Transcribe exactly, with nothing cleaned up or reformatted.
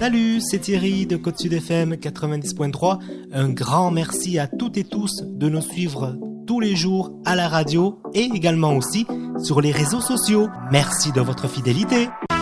Salut, c'est Thierry de Côte Sud F M quatre-vingt-dix point trois. Un grand merci à toutes et tous de nous suivre tous les jours à la radio et également aussi sur les réseaux sociaux. Merci de votre fidélité.